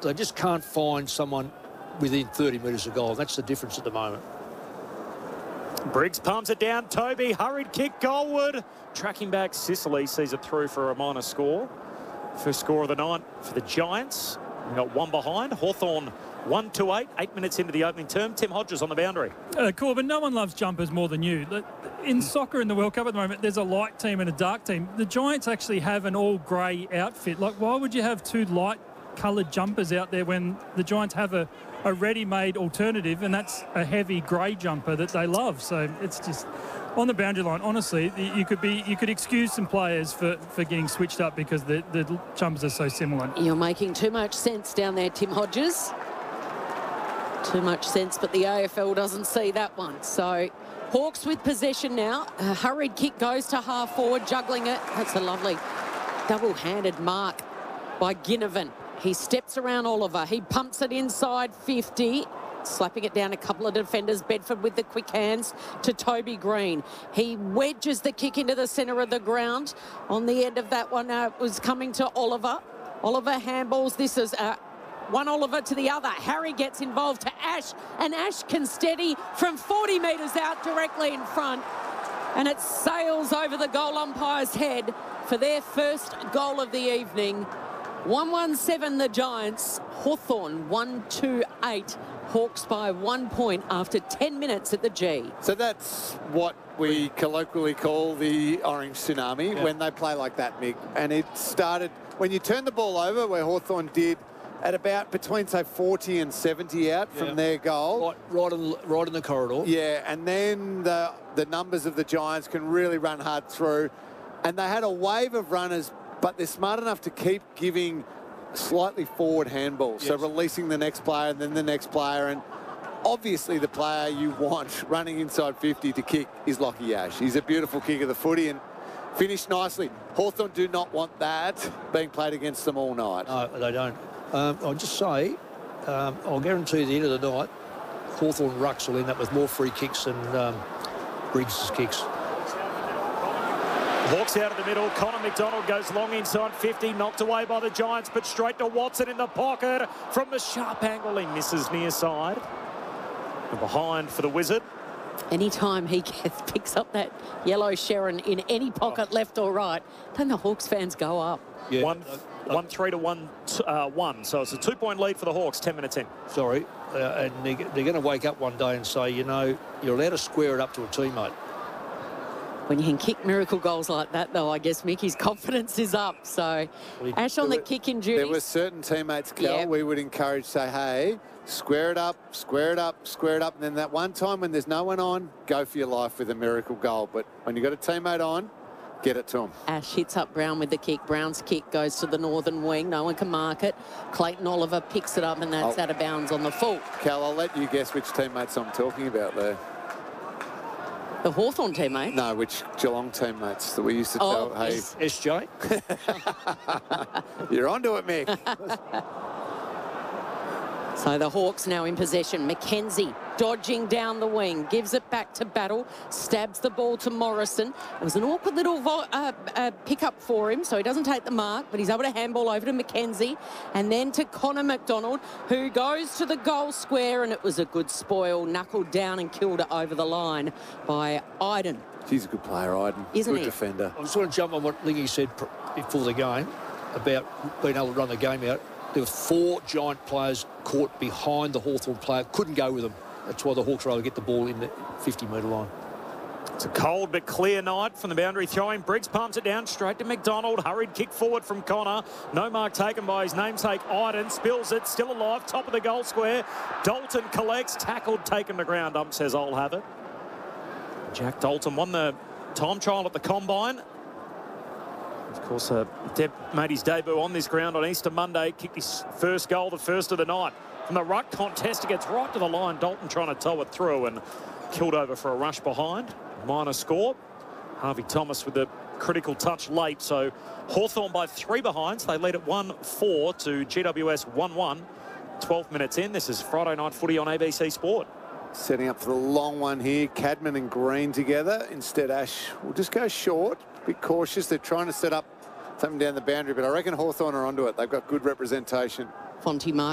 they just can't find someone within 30 metres of goal. That's the difference at the moment. Briggs palms it down. Toby, hurried kick goalward. Tracking back, Sicily sees it through for a minor score. First score of the night for the Giants. We've got one behind. Hawthorn 1-8, 8 minutes into the opening term. Tim Hodges on the boundary. Corbin, no one loves jumpers more than you. In soccer in the World Cup at the moment, there's a light team and a dark team. The Giants actually have an all-grey outfit. Like, why would you have two light-coloured jumpers out there when the Giants have a ready-made alternative, and that's a heavy grey jumper that they love? So it's just on the boundary line. Honestly, you could excuse some players for getting switched up because the jumpers are so similar. You're making too much sense down there, Tim Hodges. Too much sense, but the AFL doesn't see that one. So Hawks with possession now. A hurried kick goes to half forward, juggling it. That's a lovely double-handed mark by Ginnivan. He steps around Oliver. He pumps it inside 50. Slapping it down a couple of defenders. Bedford with the quick hands to Toby Green. He wedges the kick into the centre of the ground. On the end of that one, was coming to Oliver. Oliver handballs. This is one Oliver to the other. Harry gets involved to Ash, and Ash can steady from 40 metres out directly in front. And it sails over the goal umpire's head for their first goal of the evening. 1-1-7 the Giants. Hawthorn 1-2-8. Hawks by 1 point after 10 minutes at the G. So that's what we colloquially call the orange tsunami when they play like that, Mick. And it started when you turn the ball over, where Hawthorn did at about between, say, 40 and 70 out from their goal. Right in the corridor. Yeah, and then the numbers of the Giants can really run hard through. And they had a wave of runners, but they're smart enough to keep giving slightly forward handballs. So releasing the next player and then the next player. And obviously the player you want running inside 50 to kick is Lockie Ash. He's a beautiful kick of the footy and finished nicely. Hawthorn do not want that being played against them all night. No, they don't. I'll just say, I'll guarantee at the end of the night, Hawthorn rucks will end up with more free kicks than Briggs' kicks. Hawks out of the middle. Connor McDonald goes long inside 50, knocked away by the Giants, but straight to Watson in the pocket. From the sharp angle, he misses near side. And behind for the Wizard. Anytime he picks up that yellow Sharon in any pocket, left or right, then the Hawks fans go up. Yeah. 1-3 to 1-1. So it's a 2-point lead for the Hawks, 10 minutes in. Sorry. And they're going to wake up one day and say, you know, you're allowed to square it up to a teammate. When you can kick miracle goals like that, though, I guess Mickey's confidence is up. So Ash on the kick in duty. There were certain teammates, Kel, we would encourage, say, hey, square it up, square it up, square it up. And then that one time when there's no one on, go for your life with a miracle goal. But when you've got a teammate on, get it to him. Ash hits up Brown with the kick. Brown's kick goes to the northern wing. No one can mark it. Clayton Oliver picks it up, and that's out of bounds on the full. Cal, I'll let you guess which teammates I'm talking about there. The Hawthorn teammate? No, which Geelong teammates that we used to tell, hey... SJ? You're onto it, Mick. So the Hawks now in possession. Mackenzie dodging down the wing, gives it back to Battle, stabs the ball to Morrison. It was an awkward little pick-up for him, so he doesn't take the mark, but he's able to handball over to Mackenzie and then to Connor McDonald, who goes to the goal square, and it was a good spoil, knuckled down and killed it over the line by Iden. He's a good player, Iden. Isn't he? Good defender. I just want to jump on what Lingy said before the game about being able to run the game out. There were 4 Giant players caught behind the Hawthorn player, couldn't go with them. That's why the Hawks were able to get the ball in the 50-metre line. It's a cold but clear night from the boundary throwing. Briggs palms it down straight to McDonald. Hurried kick forward from Connor. No mark taken by his namesake Iden. Spills it, still alive, top of the goal square. Dalton collects, tackled, taken to ground. Ump says I'll have it. Jack Dalton won the time trial at the Combine. Of course, made his debut on this ground on Easter Monday. Kicked his first goal, the first of the night. From the ruck contest, he gets right to the line. Dalton trying to tow it through and killed over for a rush behind. Minor score. Harvey Thomas with the critical touch late. So Hawthorn by 3 behinds. They lead at 1-4 to GWS 1-1. 12 minutes in. This is Friday Night Footy on ABC Sport. Setting up for the long one here. Cadman and Green together. Instead, Ash will just go short. A bit cautious. They're trying to set up something down the boundary, but I reckon Hawthorn are onto it. They've got good representation. Fonty Mark